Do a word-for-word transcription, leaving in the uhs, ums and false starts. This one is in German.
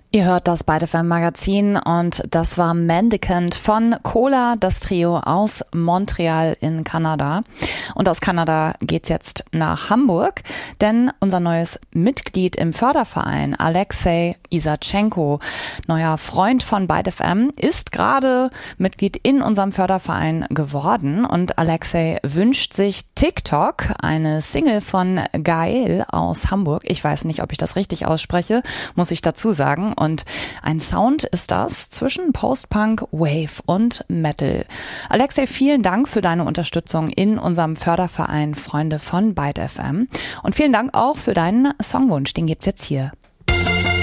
Ihr hört das Byte F M Magazin und das war Mendicant von Cola, das Trio aus Montreal in Kanada. Und aus Kanada geht's jetzt nach Hamburg, denn unser neues Mitglied im Förderverein, Alexei Isatschenko, neuer Freund von Byte F M, ist gerade Mitglied in unserem Förderverein geworden. Und Alexei wünscht sich TikTok, eine Single von Gael aus Hamburg. Ich weiß nicht, ob ich das richtig ausspreche, muss ich dazu sagen. Und ein Sound ist das zwischen Post-Punk, Wave und Metal. Alexei, vielen Dank für deine Unterstützung in unserem Förderverein Freunde von Byte F M. Und vielen Dank auch für deinen Songwunsch. Den gibt's jetzt hier.